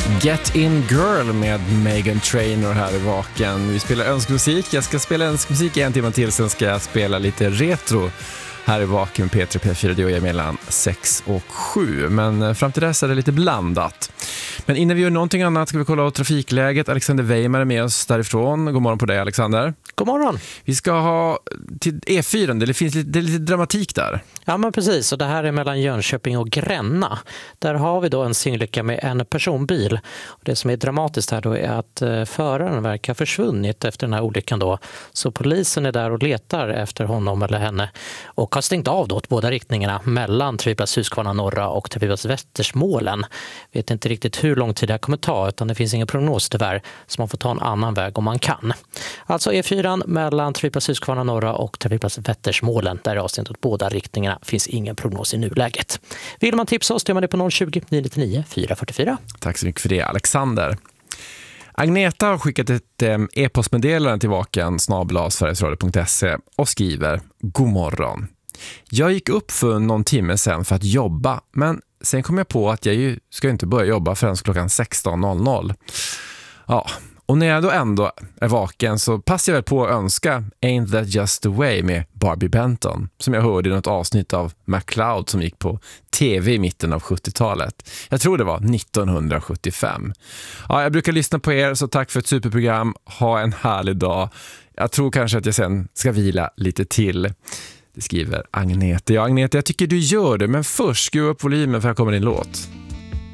Get In Girl med Meghan Trainor här i Vaken. Vi spelar önskmusik. Jag ska spela önskmusik i en timme till, sen ska jag spela lite retro här i Vaken med P3 P4. Det är mellan 6 och 7. Men fram till dess är det lite blandat. Men innan vi gör någonting annat ska vi kolla på trafikläget. Alexander Weimar är med oss därifrån. God morgon på dig, Alexander. God morgon. Vi ska ha till E4, det finns lite dramatik där. Ja, men precis. Och det här är mellan Jönköping och Gränna. Där har vi då en singelolycka med en personbil. Och det som är dramatiskt här då är att föraren verkar ha försvunnit efter den här olyckan då. Så polisen är där och letar efter honom eller henne och har stängt av då åt båda riktningarna mellan trafikplats Huskvarna norra och trafikplats Västersmålen. Vet inte riktigt hur lång tid det kommer ta, utan det finns ingen prognos tyvärr, så man får ta en annan väg om man kan. Alltså E4 mellan trafikplats Huskvarna norra och trafikplats Västersmålen, där är avståndet åt båda riktningarna, finns ingen prognos i nuläget. Vill man tipsa oss, gör man det på 020 999 444. Tack så mycket för det, Alexander. Agneta har skickat ett e-postmeddelande till vaken@sverigesradio.se och skriver: God morgon. Jag gick upp för någon timme sedan för att jobba, men sen kom jag på att jag ska inte börja jobba förrän klockan 16.00. Ja, och när jag då ändå är vaken så passar jag väl på att önska Ain't That Just The Way med Barbie Benton, som jag hörde i något avsnitt av McCloud som gick på tv i mitten av 70-talet. Jag tror det var 1975. Ja, jag brukar lyssna på er, så tack för ett superprogram. Ha en härlig dag. Jag tror kanske att jag sen ska vila lite till. Det skriver Agneta. Ja, Agneta, jag tycker du gör det, men först skruva upp volymen för här kommer din låt.